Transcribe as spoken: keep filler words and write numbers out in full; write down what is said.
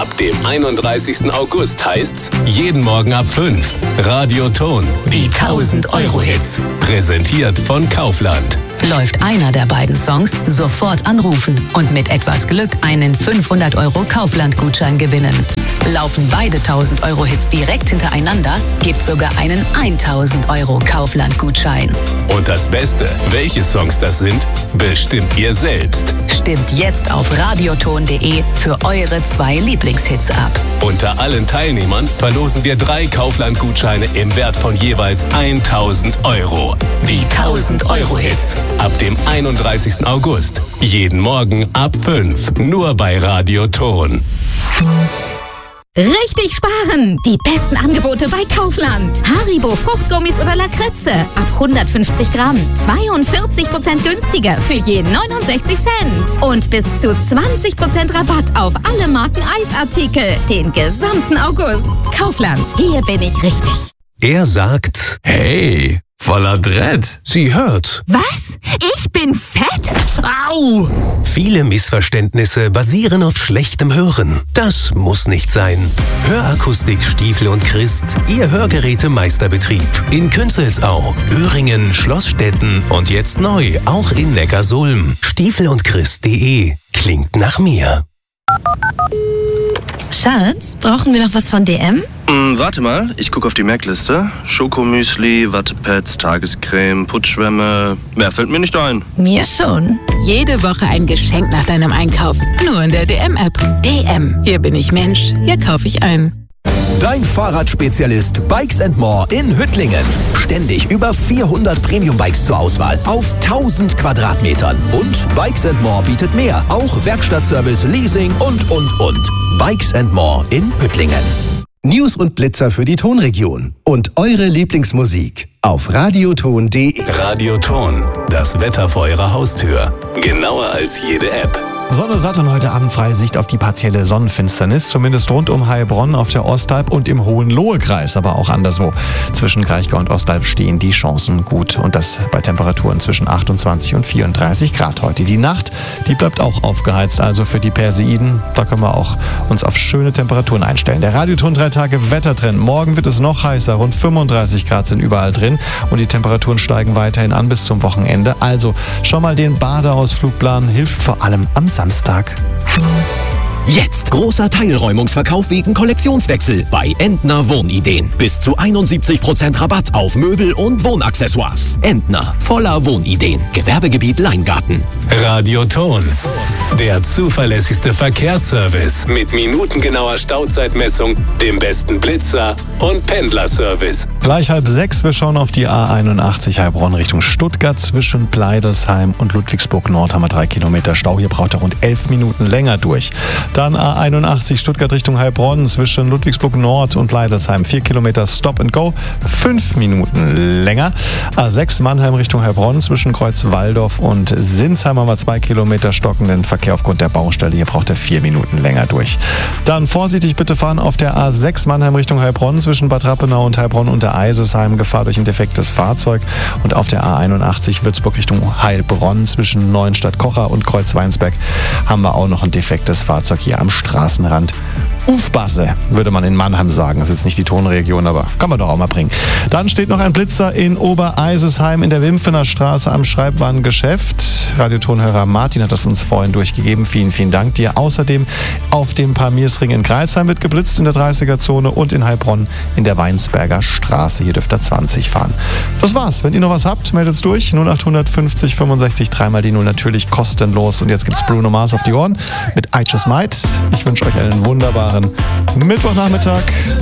Ab dem einunddreißigsten August heißt's jeden Morgen ab fünf. Radioton, die tausend-Euro-Hits. Präsentiert von Kaufland. Läuft einer der beiden Songs, sofort anrufen und mit etwas Glück einen fünfhundert Euro Kaufland-Gutschein gewinnen. Laufen beide tausend-Euro-Hits direkt hintereinander, gibt's sogar einen tausend Euro Kaufland-Gutschein. Und das Beste, welche Songs das sind, bestimmt ihr selbst. Stimmt jetzt auf radioton punkt de für eure zwei Lieblingshits ab. Unter allen Teilnehmern verlosen wir drei Kaufland-Gutscheine im Wert von jeweils tausend Euro. Die tausend-Euro-Hits. Ab dem einunddreißigsten August. Jeden Morgen ab fünf. Nur bei Radioton. Richtig sparen! Die besten Angebote bei Kaufland. Haribo Fruchtgummis oder Lakritze. Ab hundertfünfzig Gramm. zweiundvierzig Prozent günstiger für je neunundsechzig Cent. Und bis zu zwanzig Prozent Rabatt auf alle Marken Eisartikel. Den gesamten August. Kaufland. Hier bin ich richtig. Er sagt, hey, voller Dread. Sie hört. Was? Ich bin fett? Au! Viele Missverständnisse basieren auf schlechtem Hören. Das muss nicht sein. Hörakustik Stiefel und Christ, Ihr Hörgeräte-Meisterbetrieb. In Künzelsau, Öhringen, Schlossstetten und jetzt neu, auch in Neckarsulm. Stiefel und Christ punkt de. Klingt nach mir. Schatz, brauchen wir noch was von D M? Mm, warte mal, ich gucke auf die Merkliste. Schokomüsli, Wattepads, Tagescreme, Putzschwämme. Mehr fällt mir nicht ein. Mir schon. Jede Woche ein Geschenk nach deinem Einkauf. Nur in der D M-App. D M. Hier bin ich Mensch. Hier kaufe ich ein. Dein Fahrradspezialist Bikes and More in Hüttlingen. Ständig über vierhundert Premium-Bikes zur Auswahl auf tausend Quadratmetern. Und Bikes and More bietet mehr. Auch Werkstattservice, Leasing und, und, und. Bikes and More in Hüttlingen. News und Blitzer für die Tonregion. Und eure Lieblingsmusik auf radioton punkt de. Radioton, das Wetter vor eurer Haustür. Genauer als jede App. Sonne satt und heute Abend freie Sicht auf die partielle Sonnenfinsternis, zumindest rund um Heilbronn auf der Ostalb und im Hohenlohe-Kreis, aber auch anderswo. Zwischen Kraichgau und Ostalb stehen die Chancen gut und das bei Temperaturen zwischen achtundzwanzig und vierunddreißig Grad heute. Die Nacht, die bleibt auch aufgeheizt, also für die Perseiden, da können wir auch uns auf schöne Temperaturen einstellen. Der Radioton drei Tage Wettertrend. Morgen wird es noch heißer, rund fünfunddreißig Grad sind überall drin und die Temperaturen steigen weiterhin an bis zum Wochenende. Also schon mal den Badeausflug planen, hilft vor allem am Samstag. Jetzt großer Teilräumungsverkauf wegen Kollektionswechsel bei Entner Wohnideen. Bis zu einundsiebzig Prozent Rabatt auf Möbel und Wohnaccessoires. Entner, voller Wohnideen. Gewerbegebiet Leingarten. Radioton, der zuverlässigste Verkehrsservice mit minutengenauer Stauzeitmessung, dem besten Blitzer und Pendlerservice. Gleich halb sechs, wir schauen auf die A einundachtzig Heilbronn Richtung Stuttgart. Zwischen Pleidelsheim und Ludwigsburg Nord haben wir drei Kilometer Stau. Hier braucht er rund elf Minuten länger durch. Dann A einundachtzig Stuttgart Richtung Heilbronn zwischen Ludwigsburg Nord und Pleidelsheim. vier Kilometer Stop and Go, fünf Minuten länger. A sechs Mannheim Richtung Heilbronn zwischen Kreuzwaldorf und Sinsheim haben wir zwei Kilometer stockenden Verkehr aufgrund der Baustelle. Hier braucht er vier Minuten länger durch. Dann vorsichtig bitte fahren auf der A sechs Mannheim Richtung Heilbronn zwischen Bad Rappenau und Heilbronn unter Eisesheim. Gefahr durch ein defektes Fahrzeug. Und auf der A einundachtzig Würzburg Richtung Heilbronn zwischen Neuenstadt-Kocher und Kreuzweinsberg haben wir auch noch ein defektes Fahrzeug hier am Straßenrand. Ufbasse, würde man in Mannheim sagen. Das ist jetzt nicht die Tonregion, aber kann man doch auch mal bringen. Dann steht noch ein Blitzer in Obereisesheim in der Wimpfener Straße am Schreibwarengeschäft. Radiotonhörer Martin hat das uns vorhin durchgegeben. Vielen, vielen Dank dir. Außerdem auf dem Palmiersring in Greilsheim wird geblitzt in der dreißiger-Zone und in Heilbronn in der Weinsberger Straße. Hier dürft ihr zwanzig fahren. Das war's. Wenn ihr noch was habt, meldet es durch. null acht fünfzig fünfundsechzig, dreimal die Null, natürlich kostenlos. Und jetzt gibt's Bruno Mars auf die Ohren mit I Just Might. Ich wünsche euch einen wunderbaren Mittwochnachmittag.